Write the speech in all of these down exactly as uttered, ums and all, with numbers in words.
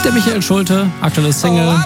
Der Michael Schulte, aktuelle Single.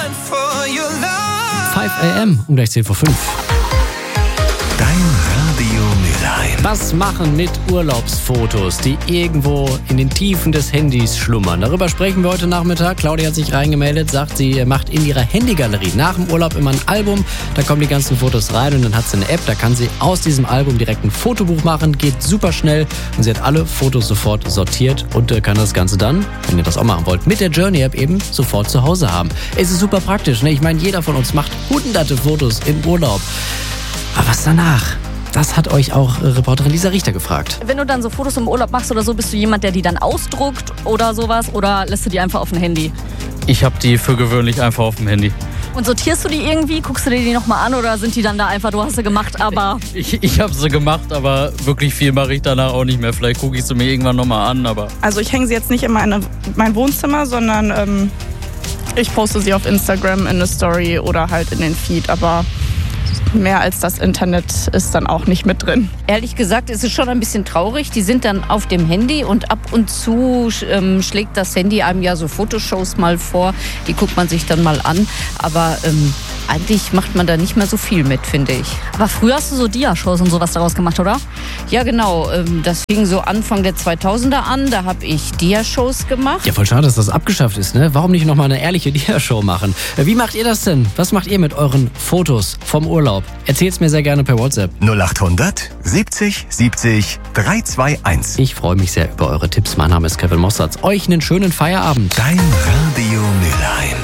fünf a m um gleich zehn vor fünf. Dein Radio Mülheim. Was machen mit Urlaubsfotos, die irgendwo in den Tiefen des Handys schlummern? Darüber sprechen wir heute Nachmittag. Claudia hat sich reingemeldet, sagt, sie macht in ihrer Handygalerie nach dem Urlaub immer ein Album. Da kommen die ganzen Fotos rein und dann hat sie eine App, da kann sie aus diesem Album direkt ein Fotobuch machen. Geht super schnell und sie hat alle Fotos sofort sortiert und äh, kann das Ganze dann, wenn ihr das auch machen wollt, mit der Journey-App eben sofort zu Hause haben. Es ist super praktisch, ne? Ich meine, jeder von uns macht hunderte Fotos im Urlaub. Aber was danach? Das hat euch auch Reporterin Lisa Richter gefragt. Wenn du dann so Fotos im Urlaub machst oder so, bist du jemand, der die dann ausdruckt oder sowas? Oder lässt du die einfach auf dem Handy? Ich habe die für gewöhnlich einfach auf dem Handy. Und sortierst du die irgendwie? Guckst du dir die nochmal an oder sind die dann da einfach, du hast sie gemacht, aber... Ich, ich habe sie gemacht, aber wirklich viel mache ich danach auch nicht mehr. Vielleicht gucke ich sie mir irgendwann nochmal an, aber... Also ich hänge sie jetzt nicht in meine, mein Wohnzimmer, sondern ähm, ich poste sie auf Instagram in eine Story oder halt in den Feed, aber... Mehr als das Internet ist dann auch nicht mit drin. Ehrlich gesagt, ist es schon ein bisschen traurig. Die sind dann auf dem Handy und ab und zu ähm, schlägt das Handy einem ja so Fotoshows mal vor. Die guckt man sich dann mal an. Aber ähm, eigentlich macht man da nicht mehr so viel mit, finde ich. Aber früher hast du so Dia-Shows und sowas daraus gemacht, oder? Ja, genau. Ähm, das fing so Anfang der zweitausender an. Da habe ich Dia-Shows gemacht. Ja, voll schade, dass das abgeschafft ist, ne? Warum nicht nochmal eine ehrliche Dia-Show machen? Wie macht ihr das denn? Was macht ihr mit euren Fotos vom Urlaub? Erzählt's mir sehr gerne per WhatsApp. null acht hundert siebzig siebzig drei zwei eins. Ich freue mich sehr über eure Tipps. Mein Name ist Kevin Mossertz. Euch einen schönen Feierabend. Dein Radio Mülheim.